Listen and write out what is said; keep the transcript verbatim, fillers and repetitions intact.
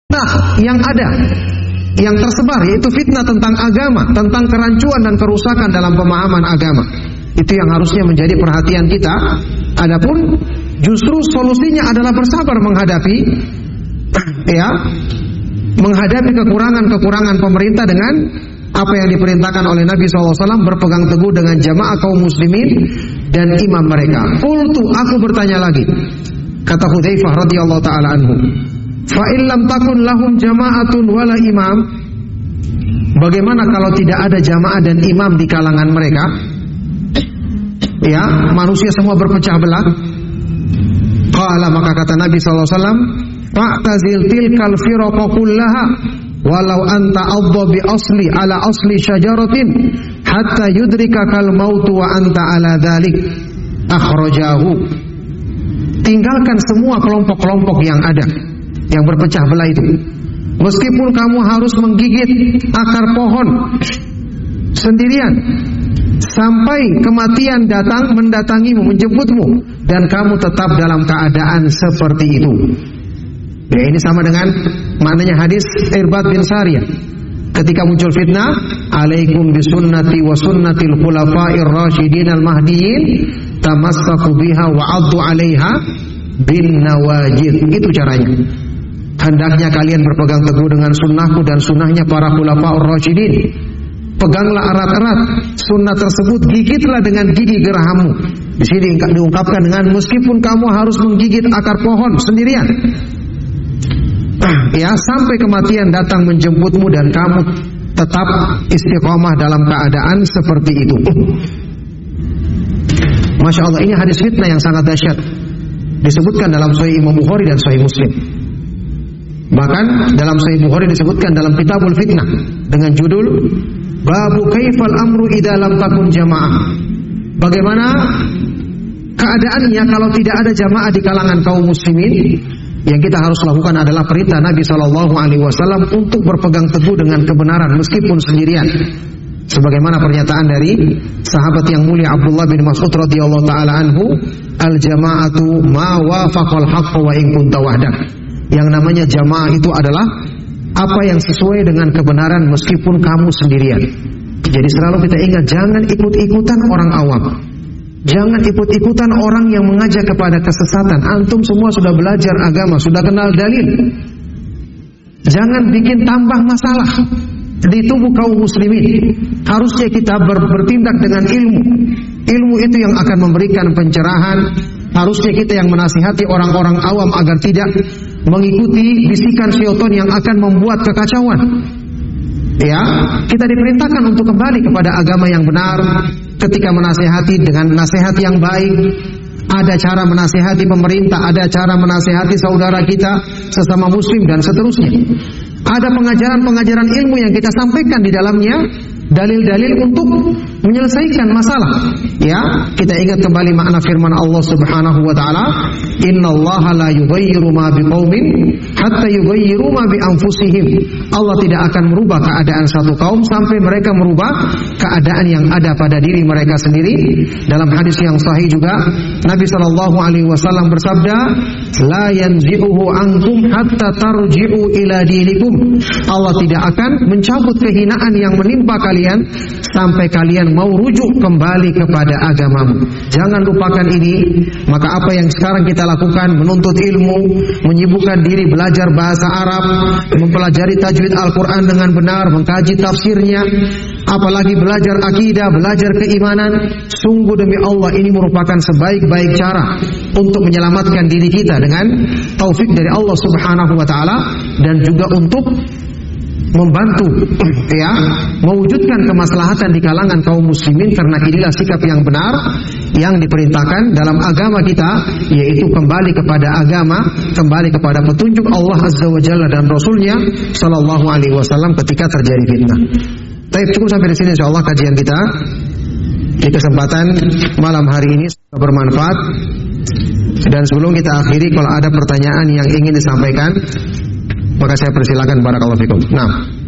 Nah, yang ada, yang tersebar yaitu fitnah tentang agama, tentang kerancuan dan kerusakan dalam pemahaman agama. Itu yang harusnya menjadi perhatian kita. Adapun justru solusinya adalah bersabar menghadapi ya, menghadapi kekurangan-kekurangan pemerintah dengan apa yang diperintahkan oleh Nabi shallallahu alaihi wasallam, berpegang teguh dengan jamaah kaum muslimin dan imam mereka. Qultu, aku bertanya lagi, kata Hudzaifah radhiyallahu taala anhu, fa in lam takun lahum jama'atun wala imam, bagaimana kalau tidak ada jamaah dan imam di kalangan mereka? Ya, manusia semua berpecah belah. Qala, maka kata Nabi shallallahu alaihi wasallam, fa'tazil tilkal firaqa kullaha walau anta adda bi asli ala asli syajaratin hatta yudrikakal mautu wa anta ala dzalik. Akhrajahu. Tinggalkan semua kelompok-kelompok yang ada, yang berpecah belah itu. Meskipun kamu harus menggigit akar pohon sendirian sampai kematian datang mendatangimu, menjemputmu, dan kamu tetap dalam keadaan seperti itu. Ya, ini sama dengan maknanya hadis Irbad bin Sariyah. Ketika muncul fitnah, alaikum bisunnati wa sunnatil khulafa'ir rasyidin al-mahdiyyin, tamassaku biha wa 'addu 'alaiha bin nawajid. Itu caranya. Hendaknya kalian berpegang teguh dengan sunnahku dan sunnahnya para khulafa'ur rasyidin. Peganglah erat-erat sunnah tersebut, gigitlah dengan gigi gerahammu. Di sini diungkapkan dengan meskipun kamu harus menggigit akar pohon sendirian, ya, sampai kematian datang menjemputmu dan kamu tetap istiqomah dalam keadaan seperti itu. Masya Allah, ini hadis fitnah yang sangat dahsyat, disebutkan dalam Sahih Imam Bukhari dan Sahih Muslim. Bahkan dalam Sahih Bukhari disebutkan dalam Kitabul Fitnah dengan judul Babu kaifal amru idza lam takun jamaah. Bagaimana keadaannya kalau tidak ada jamaah di kalangan kaum muslimin? Yang kita harus lakukan adalah perintah Nabi shallallahu alaihi wasallam untuk berpegang teguh dengan kebenaran meskipun sendirian. Sebagaimana pernyataan dari sahabat yang mulia Abdullah bin Mas'ud radhiyallahu taala anhu, al-jama'atu ma wafaqal haqq wa in kunta wahdak. Yang namanya jamaah itu adalah apa yang sesuai dengan kebenaran meskipun kamu sendirian. Jadi selalu kita ingat, jangan ikut-ikutan orang awam, jangan ikut-ikutan orang yang mengajak kepada kesesatan. Antum semua sudah belajar agama, sudah kenal dalil. Jangan bikin tambah masalah di tubuh kaum muslimin. Harusnya kita ber bertindak dengan ilmu. Ilmu itu yang akan memberikan pencerahan. Harusnya kita yang menasihati orang-orang awam agar tidak mengikuti bisikan syaitan yang akan membuat kekacauan. Ya, kita diperintahkan untuk kembali kepada agama yang benar. Ketika menasihati dengan nasihat yang baik, ada cara menasihati pemerintah, ada cara menasihati saudara kita sesama muslim dan seterusnya. Ada pengajaran-pengajaran ilmu yang kita sampaikan di dalamnya, dalil-dalil untuk menyelesaikan masalah. Ya, kita ingat kembali makna firman Allah Subhanahu wa taala, "Innallaha la yughayyiru ma biqaumin hatta yughayyiru ma bi anfusihim." Allah tidak akan merubah keadaan satu kaum sampai mereka merubah keadaan yang ada pada diri mereka sendiri. Dalam hadis yang sahih juga Nabi sallallahu alaihi wasallam bersabda, "La yanzi'uhu ankum hatta tarji'u ila dinikum." Allah tidak akan mencabut kehinaan yang menimpa kalian sampai kalian mau rujuk kembali kepada agamamu. Jangan lupakan ini. Maka apa yang sekarang kita lakukan, menuntut ilmu, menyibukkan diri belajar bahasa Arab, mempelajari tajwid Al-Quran dengan benar, mengkaji tafsirnya, apalagi belajar akidah, belajar keimanan, sungguh demi Allah ini merupakan sebaik-baik cara untuk menyelamatkan diri kita dengan taufik dari Allah Subhanahu wa taala, dan juga untuk membantu ya mewujudkan kemaslahatan di kalangan kaum muslimin, karena inilah sikap yang benar yang diperintahkan dalam agama kita, yaitu kembali kepada agama, kembali kepada petunjuk Allah Azza wa Jalla dan Rasulnya Sallallahu Alaihi Wasallam ketika terjadi fitnah. Baik, cukup sampai di sini insyaallah kajian kita di kesempatan malam hari ini, semoga bermanfaat. Dan sebelum kita akhiri, kalau ada pertanyaan yang ingin disampaikan, maka saya persilakan. Barakallahu fikum. Nah.